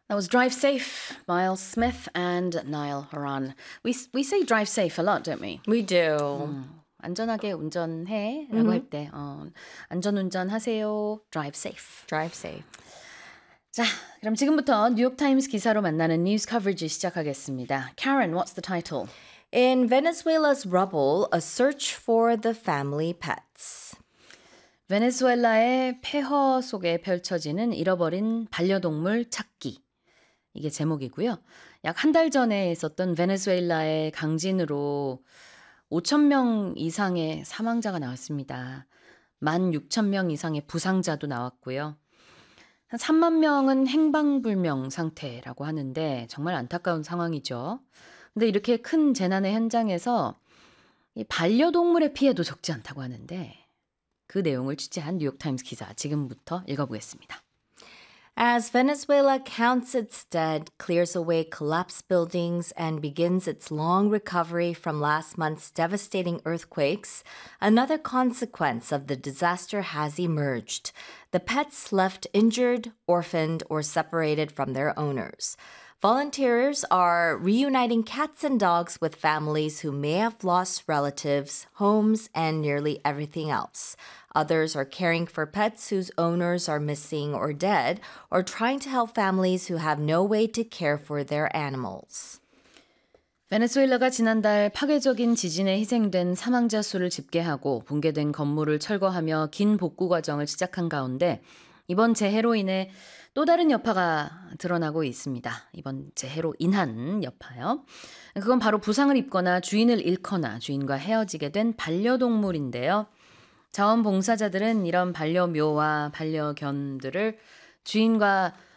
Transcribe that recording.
That was Drive Safe, Miles Smith and Niall Horan. We say drive safe a lot, don't we? We do. 안전하게 운전해 라고 할 때 안전운전 하세요. Drive safe. Drive safe. 자, 그럼 지금부터 뉴욕타임스 기사로 만나는 뉴스 커버리지 시작하겠습니다. Karen, what's the title? In Venezuela's rubble, a search for the family pets. 베네수엘라의 폐허 속에 펼쳐지는 잃어버린 반려동물 찾기. 이게 제목이고요. 약 한 달 전에 있었던 베네수엘라의 강진으로 5,000명 이상의 사망자가 나왔습니다. 16,000명 이상의 부상자도 나왔고요. 한 3만 명은 행방불명 상태라고 하는데 정말 안타까운 상황이죠. 근데 이렇게 큰 재난의 현장에서 이 반려동물의 피해도 적지 않다고 하는데 그 내용을 취재한 뉴욕타임스 기사 지금부터 읽어보겠습니다. As Venezuela counts its dead, clears away collapsed buildings, and begins its long recovery from last month's devastating earthquakes, another consequence of the disaster has emerged. The pets left injured, orphaned, or separated from their owners. Volunteers are reuniting cats and dogs with families who may have lost relatives, homes, and nearly everything else. Others are caring for pets whose owners are missing or dead, or trying to help families who have no way to care for their animals. 베네수엘라가 지난달 파괴적인 지진에 희생된 사망자 수를 집계하고 붕괴된 건물을 철거하며 긴 복구 과정을 시작한 가운데 이번 재해로 인해 또 다른 여파가 드러나고 있습니다. 이번 재해로 인한 여파요. 그건 바로 부상을 입거나 주인을 잃거나 주인과 헤어지게 된 반려동물인데요. 자원봉사자들은 이런 반려묘와 반려견들을 주인과